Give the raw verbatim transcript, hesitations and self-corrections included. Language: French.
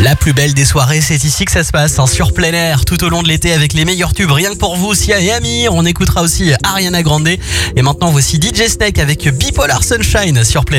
La plus belle des soirées, c'est ici que ça se passe, hein, sur plein air, tout au long de l'été avec les meilleurs tubes, rien que pour vous, Sia et Amir. On écoutera aussi Ariana Grande. Et maintenant, voici D J Snake avec Bipolar Sunshine sur plein air.